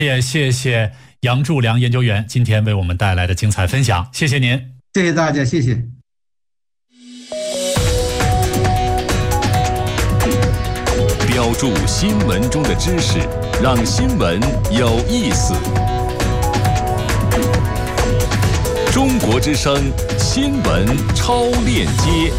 也谢谢杨柱良研究员今天为我们带来的精彩分享，谢谢您。 谢谢大家，谢谢。 标注新闻中的知识，让新闻有意思。中国之声新闻超链接，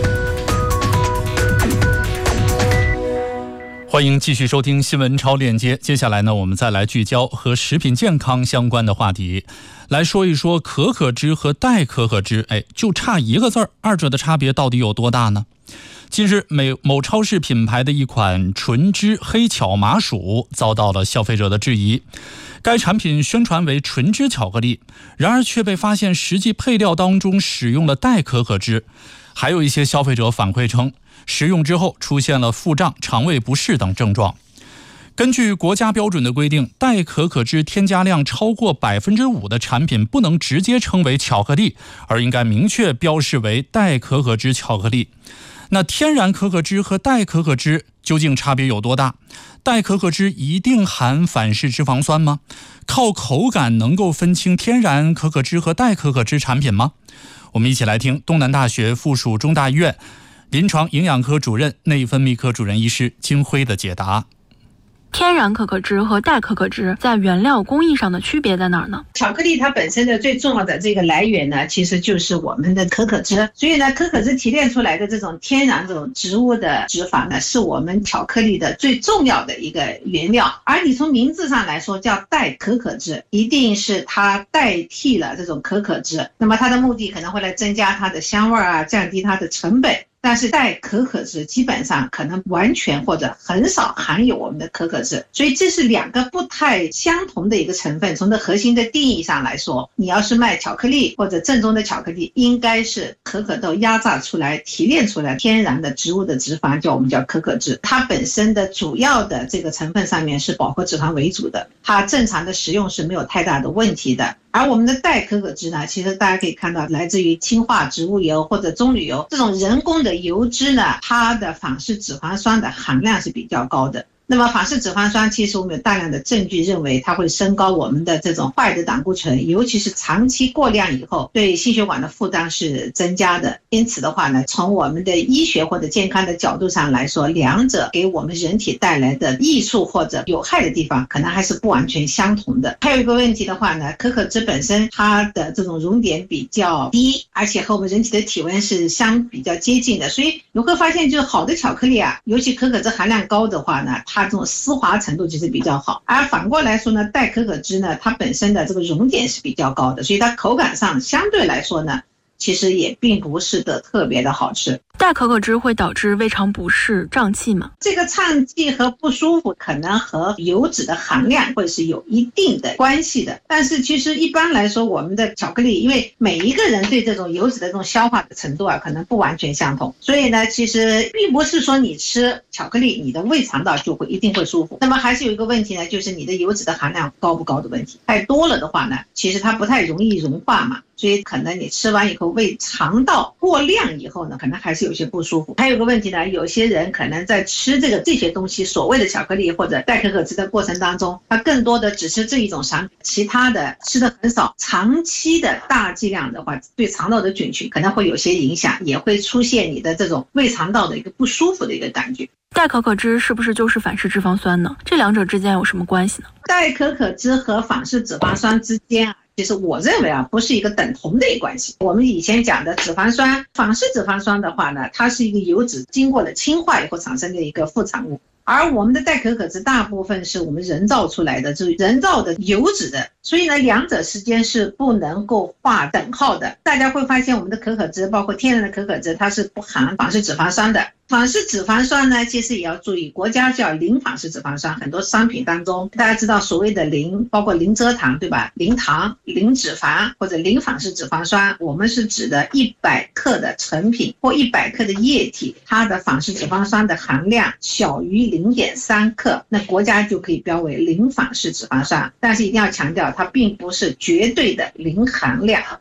欢迎继续收听新闻超链接。接下来呢，我们再来聚焦和食品健康相关的话题，来说一说可可脂和代可可脂。就差一个字儿，二者的差别到底有多大呢？近日，某超市品牌的一款纯脂黑巧麻薯遭到了消费者的质疑。该产品宣传为纯脂巧克力，然而却被发现实际配料当中使用了代可可脂。还有一些消费者反馈称，食用之后出现了腹胀、肠胃不适等症状。根据国家标准的规定，代可可脂添加量超过 5% 的产品不能直接称为巧克力，而应该明确标示为代可可脂巧克力。那天然可可脂和代可可脂究竟差别有多大？代可可脂一定含反式脂肪酸吗？靠口感能够分清天然可可脂和代可可脂产品吗？我们一起来听东南大学附属中大医院临床营养科主任、内分泌科主任医师金辉的解答。 天然可可脂和代可可脂在原料工艺上的区别在哪儿呢？ 巧克力它本身的最重要的这个来源呢，其实就是我们的可可脂。所以呢，可可脂提炼出来的这种天然这种植物的脂肪呢，是我们巧克力的最重要的一个原料。而你从名字上来说叫代可可脂，一定是它代替了这种可可脂，那么它的目的可能会来增加它的香味啊，降低它的成本。但是代可可脂基本上可能完全或者很少含有我们的可可脂，所以这是两个不太相同的一个成分。从这核心的定义上来说，你要是卖巧克力或者正宗的巧克力，应该是可可豆压榨出来提炼出来天然的植物的脂肪，我们叫可可脂。它本身的主要的这个成分上面是饱和脂肪为主的，它正常的食用是没有太大的问题的。而我们的代可可脂呢，其实大家可以看到来自于氢化植物油或者棕榈油这种人工的油脂呢，它的反式脂肪酸的含量是比较高的。那么反式脂肪酸其实我们有大量的证据认为它会升高我们的这种坏的胆固醇，尤其是长期过量以后对心血管的负担是增加的。因此的话呢，从我们的医学或者健康的角度上来说，两者给我们人体带来的益处或者有害的地方可能还是不完全相同的。还有一个问题的话呢，可可脂本身它的这种熔点比较低，而且和我们人体的体温是比较接近的，所以你会发现就是好的巧克力啊，尤其可可脂含量高的话呢，它这种丝滑程度其实比较好。而反过来说呢，代可可脂呢，它本身的这个熔点是比较高的，所以它口感上相对来说呢，其实也并不是的特别的好吃。 代可可脂会导致胃肠不适、胀气吗？ 这个胀气和不舒服可能和油脂的含量会是有一定的关系的，但是其实一般来说，我们的巧克力，因为每一个人对这种油脂的这种消化的程度啊，可能不完全相同，所以呢，其实并不是说你吃巧克力，你的胃肠道就会一定会舒服。那么还是有一个问题呢，就是你的油脂的含量高不高的问题。太多了的话呢，其实它不太容易融化嘛，所以可能你吃完以后胃肠道过量以后呢，可能还是有些不舒服。还有个问题呢，有些人可能在吃这些东西，所谓的巧克力或者代可可脂的过程当中，他更多的只是这一种产品，其他的吃的很少，长期的大剂量的话，对肠道的菌群可能会有些影响，也会出现你的这种胃肠道的一个不舒服的一个感觉。 代可可脂是不是就是反式脂肪酸呢？这两者之间有什么关系呢？ 代可可脂和反式脂肪酸之间其实我认为不是一个等同的一个关系。我们以前讲的脂肪酸，反式脂肪酸的话呢，它是一个油脂经过了氢化以后产生的一个副产物，而我们的代可可脂大部分是我们人造出来的，就是人造的油脂的，所以呢，两者之间是不能够划等号的。大家会发现我们的可可脂，包括天然的可可脂，它是不含反式脂肪酸的。反式脂肪酸呢，其实也要注意，国家叫零反式脂肪酸，很多商品当中大家知道所谓的零，包括零蔗糖，对吧？零糖、零脂肪或者零反式脂肪酸，我们是指的100克的成品或100克的液体，它的反式脂肪酸的含量小于0.3克，那国家就可以标为零反式脂肪酸。但是一定要强调，它并不是绝对的零含量。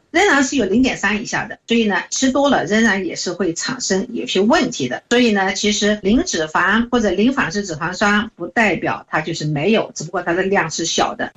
仍然是有 0.3 以下的，所以呢吃多了仍然也是会产生有些问题的。所以呢其实零脂肪或者零反式脂肪酸不代表它就是没有，只不过它的量是小的。